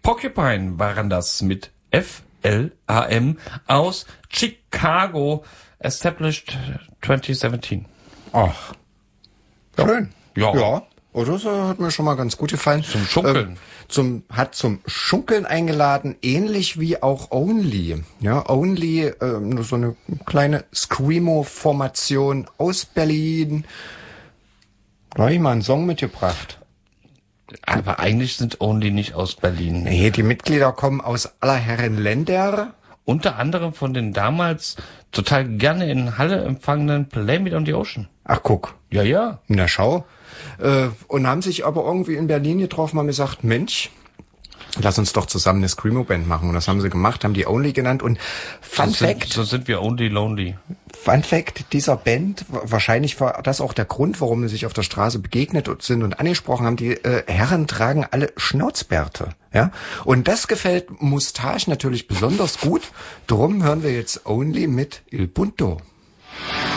Porcupine waren das mit FLAM aus Chicago, established 2017. Ach, schön. Ja. Oder so hat mir schon mal ganz gut gefallen. Zum Schunkeln. Hat zum Schunkeln eingeladen, ähnlich wie auch Only. Ja, Only, so eine kleine Screamo-Formation aus Berlin. Da habe ich mal einen Song mitgebracht. Aber eigentlich sind Only nicht aus Berlin. Nee, die Mitglieder kommen aus aller Herren Länder. Unter anderem von den damals total gerne in Halle empfangenen Play Me on the Ocean. Ach, guck. Ja. Na, schau. Und haben sich aber irgendwie in Berlin getroffen, haben gesagt, Mensch, lass uns doch zusammen eine Screamo-Band machen. Und das haben sie gemacht, haben die Only genannt. Und So sind wir Only Lonely. Fun Fact dieser Band, wahrscheinlich war das auch der Grund, warum sie sich auf der Straße begegnet sind und angesprochen haben, die Herren tragen alle Schnauzbärte. Ja, und das gefällt Moustache natürlich besonders gut. Drum hören wir jetzt Only mit Il Punto.